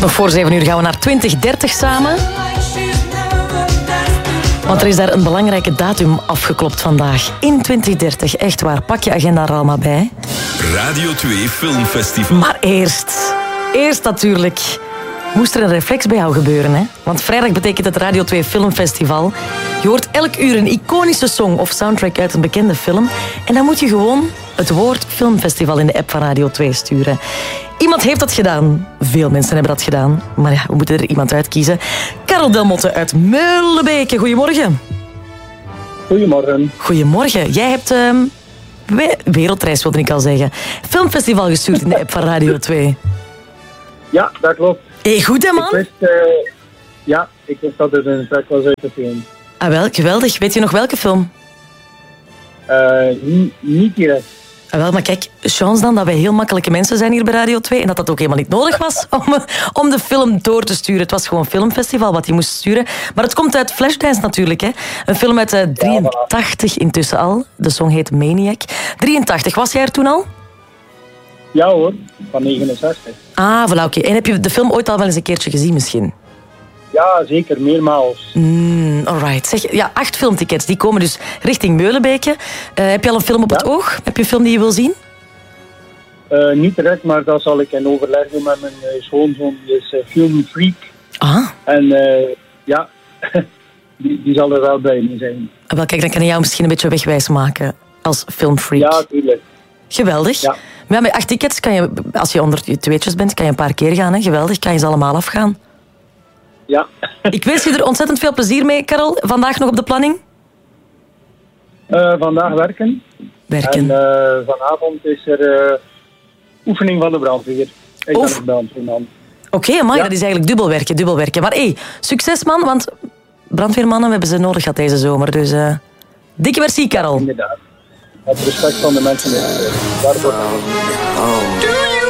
Nog voor 7 uur gaan we naar 2030 samen. Want er is daar een belangrijke datum afgeklopt vandaag. In 2030, echt waar. Pak je agenda er allemaal bij. Radio 2 Filmfestival. Maar eerst natuurlijk, moest er een reflex bij jou gebeuren. Hè? Want vrijdag betekent het Radio 2 Filmfestival. Je hoort elk uur een iconische song of soundtrack uit een bekende film. En dan moet je gewoon het woord filmfestival in de app van Radio 2 sturen. Iemand heeft dat gedaan. Veel mensen hebben dat gedaan. Maar ja, we moeten er iemand uitkiezen. Karel Delmotte uit Meulebeke. Goedemorgen. Goedemorgen. Goedemorgen. Jij hebt wereldreis, wilde ik al zeggen. Filmfestival gestuurd in de app van Radio 2. Ja, dat klopt. Hey, goed hè, man? Ik wist dat het een track was uit de film. Ah, wel, geweldig. Weet je nog welke film? Niet direct. Ah, wel, maar kijk, chance dan dat wij heel makkelijke mensen zijn hier bij Radio 2 en dat dat ook helemaal niet nodig was om de film door te sturen. Het was gewoon een filmfestival wat hij moest sturen. Maar het komt uit Flashdance natuurlijk, hè. Een film uit 83 intussen al. De song heet Maniac. 83, was jij er toen al? Ja hoor, van 69. Ah, voilà, oké. En heb je de film ooit al wel eens een keertje gezien misschien? Ja, zeker, meermaals. Alright. Zeg, ja, 8 filmtickets, die komen dus richting Meulebeke. Heb je al een film op het oog? Heb je een film die je wil zien? Niet direct, maar dat zal ik in overleg doen met mijn schoonzoon. Die is filmfreak. Ah. En die zal er wel bij me zijn. Wel, kijk, dan kan hij jou misschien een beetje wegwijs maken als filmfreak. Ja, tuurlijk. Geweldig. Ja. Maar met 8 tickets kan je, als je onder je tweetjes bent, kan je een paar keer gaan. Hè? Geweldig, kan je ze allemaal afgaan. Ja. Ik wens je er ontzettend veel plezier mee, Karel. Vandaag nog op de planning? Vandaag werken. En vanavond is er oefening van de brandweer. Ik ben een brandweerman. Oké, maar dat is eigenlijk dubbel werken. Maar succes man, want brandweermannen hebben ze nodig gehad deze zomer. Dus dikke merci, Karel. Inderdaad. Het respect van de mensen is daarvoor.